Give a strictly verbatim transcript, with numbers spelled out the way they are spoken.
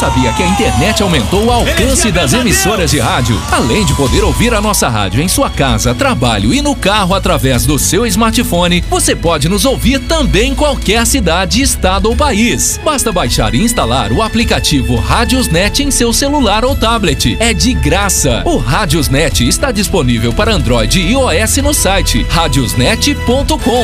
sabia que a internet aumentou o alcance das emissoras de rádio? Além de poder ouvir a nossa rádio em sua casa, trabalho e no carro através do seu smartphone, você pode nos ouvir também em qualquer cidade, estado ou país. Basta baixar e instalar o aplicativo Radiosnet em seu celular ou tablet. É de graça. O Radiosnet está disponível para Android e iOS no site radiosnet ponto com.